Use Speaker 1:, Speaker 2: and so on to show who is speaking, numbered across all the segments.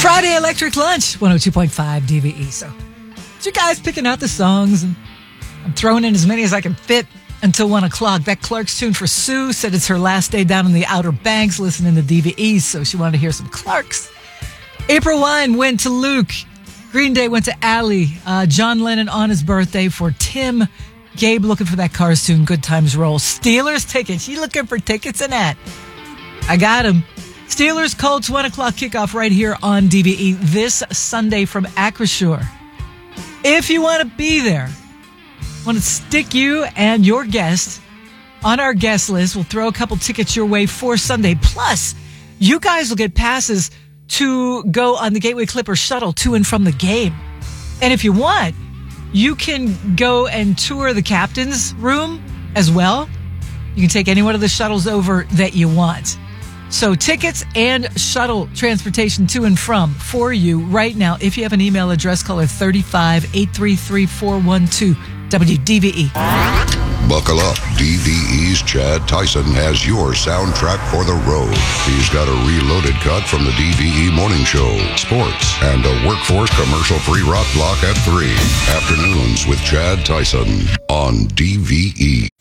Speaker 1: Friday Electric Lunch, 102.5 DVE. So, you guys picking out the songs, and I'm throwing in as many as I can fit until 1 o'clock. That Clark's tune for Sue said it's her last day down in the Outer Banks listening to DVE, so she wanted to hear some Clark's. April Wine went to Luke. Green Day went to Allie. John Lennon on his birthday for Tim. Gabe looking for that Cars tune. Good Times Roll. Steelers tickets. You looking for tickets in that? I got them. Steelers Colts 1 o'clock kickoff right here on DVE this Sunday from Acrisure. If you want to be there, want to stick you and your guest on our guest list, we'll throw a couple tickets your way for Sunday. Plus, you guys will get passes to go on the Gateway Clipper shuttle to and from the game. And if you want, you can go and tour the captain's room as well. You can take any one of the shuttles over that you want. So tickets and shuttle transportation to and from for you right now. If you have an email address, caller 35-833-412 WDVE.
Speaker 2: Buckle up. DVE's Chad Tyson has your soundtrack for the road. He's got a reloaded cut from the DVE Morning Show, sports, and a workforce commercial-free rock block at 3. Afternoons with Chad Tyson on DVE.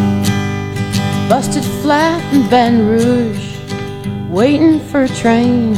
Speaker 3: Busted flat in Baton Rouge, waiting for a train.